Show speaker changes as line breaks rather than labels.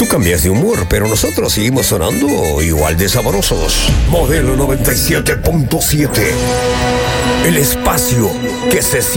cambias de humor, pero nosotros seguimos sonando igual de sabrosos. Modelo 97.7. El espacio que se siente